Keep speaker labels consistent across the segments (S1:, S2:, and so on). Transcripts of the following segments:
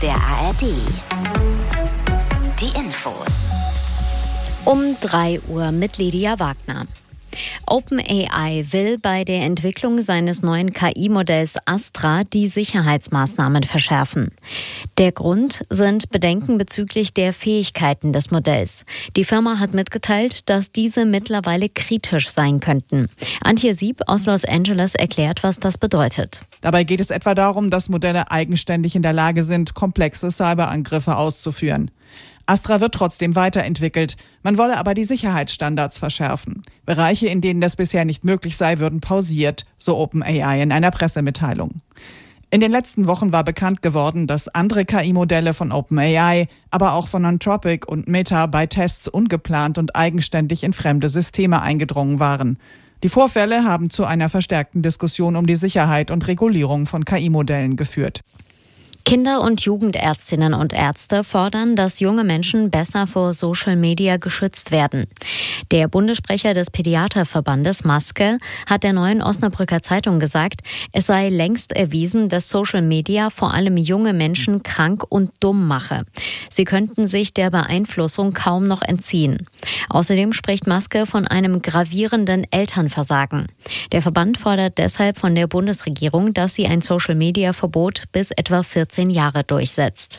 S1: der ARD. Die Infos.
S2: Um 3 Uhr mit Lydia Wagner. OpenAI will bei der Entwicklung seines neuen KI-Modells Astra die Sicherheitsmaßnahmen verschärfen. Der Grund sind Bedenken bezüglich der Fähigkeiten des Modells. Die Firma hat mitgeteilt, dass diese mittlerweile kritisch sein könnten. Antje Sieb aus Los Angeles erklärt, was das bedeutet.
S3: Dabei geht es etwa darum, dass Modelle eigenständig in der Lage sind, komplexe Cyberangriffe auszuführen. Astra wird trotzdem weiterentwickelt. Man wolle aber die Sicherheitsstandards verschärfen. Bereiche, in denen das bisher nicht möglich sei, würden pausiert, so OpenAI in einer Pressemitteilung. In den letzten Wochen war bekannt geworden, dass andere KI-Modelle von OpenAI, aber auch von Anthropic und Meta bei Tests ungeplant und eigenständig in fremde Systeme eingedrungen waren. Die Vorfälle haben zu einer verstärkten Diskussion um die Sicherheit und Regulierung von KI-Modellen geführt.
S2: Kinder- und Jugendärztinnen und Ärzte fordern, dass junge Menschen besser vor Social Media geschützt werden. Der Bundessprecher des Pädiaterverbandes Maske hat der Neuen Osnabrücker Zeitung gesagt, es sei längst erwiesen, dass Social Media vor allem junge Menschen krank und dumm mache. Sie könnten sich der Beeinflussung kaum noch entziehen. Außerdem spricht Maske von einem gravierenden Elternversagen. Der Verband fordert deshalb von der Bundesregierung, dass sie ein Social-Media-Verbot bis etwa 14 Jahre durchsetzt.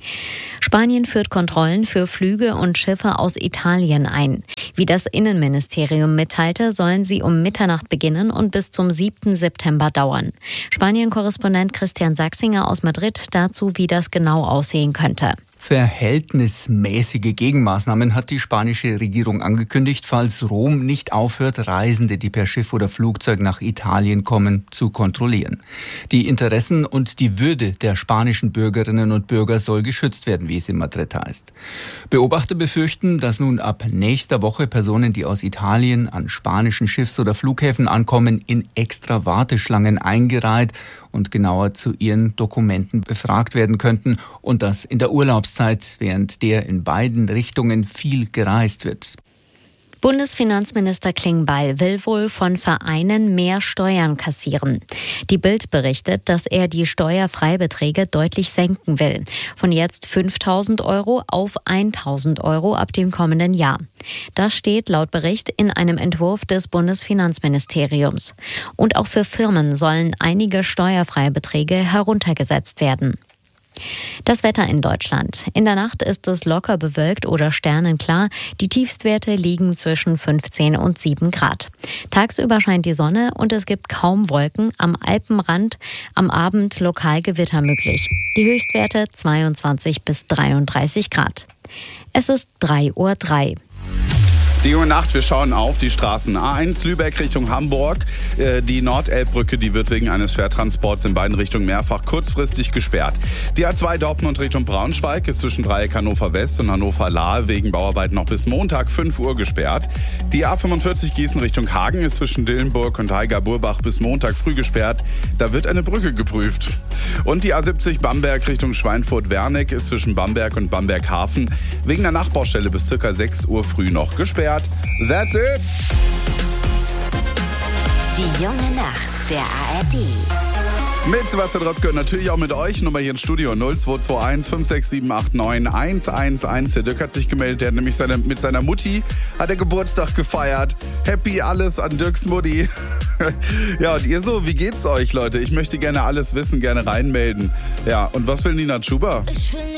S2: Spanien führt Kontrollen für Flüge und Schiffe aus Italien ein. Wie das Innenministerium mitteilte, sollen sie um Mitternacht beginnen und bis zum 7. September dauern. Spanien-Korrespondent Christian Sachsinger aus Madrid dazu, wie das genau aussehen könnte.
S4: Verhältnismäßige Gegenmaßnahmen hat die spanische Regierung angekündigt, falls Rom nicht aufhört, Reisende, die per Schiff oder Flugzeug nach Italien kommen, zu kontrollieren. Die Interessen und die Würde der spanischen Bürgerinnen und Bürger soll geschützt werden, wie es in Madrid heißt. Beobachter befürchten, dass nun ab nächster Woche Personen, die aus Italien an spanischen Schiffs- oder Flughäfen ankommen, in extra Warteschlangen eingereiht und genauer zu ihren Dokumenten befragt werden könnten, und das in der Urlaubszeit, während der in beiden Richtungen viel gereist wird.
S2: Bundesfinanzminister Klingbeil will wohl von Vereinen mehr Steuern kassieren. Die Bild berichtet, dass er die Steuerfreibeträge deutlich senken will. Von jetzt 5.000 € auf 1.000 € ab dem kommenden Jahr. Das steht laut Bericht in einem Entwurf des Bundesfinanzministeriums. Und auch für Firmen sollen einige Steuerfreibeträge heruntergesetzt werden. Das Wetter in Deutschland. In der Nacht ist es locker bewölkt oder sternenklar. Die Tiefstwerte liegen zwischen 15 und 7 Grad. Tagsüber scheint die Sonne und es gibt kaum Wolken. Am Alpenrand am Abend lokal Gewitter möglich. Die Höchstwerte 22 bis 33 Grad. Es ist 3:03 Uhr.
S5: Die Uhr Nacht, wir schauen auf die Straßen. A1 Lübeck Richtung Hamburg. Die Nordelbbrücke, die wird wegen eines Schwertransports in beiden Richtungen mehrfach kurzfristig gesperrt. Die A2 Dortmund Richtung Braunschweig ist zwischen Dreieck Hannover West und Hannover Lahr wegen Bauarbeiten noch bis Montag 5 Uhr gesperrt. Die A45 Gießen Richtung Hagen ist zwischen Dillenburg und Heiger-Burbach bis Montag früh gesperrt. Da wird eine Brücke geprüft. Und die A70 Bamberg Richtung Schweinfurt-Wernick ist zwischen Bamberg und Bamberg-Hafen wegen der Nachbaustelle bis ca. 6 Uhr früh noch gesperrt. That's it!
S1: Die junge Nacht der ARD.
S5: Mit Sebastian Röpke und natürlich auch mit euch. Nummer hier im Studio 0221 56789 111. Der Dirk hat sich gemeldet, der hat nämlich mit seiner Mutti hat er Geburtstag gefeiert. Happy alles an Dirks Mutti. Ja, und ihr so, wie geht's euch, Leute? Ich möchte gerne alles wissen, gerne reinmelden. Ja, und was will Nina Chuba?
S6: Ich will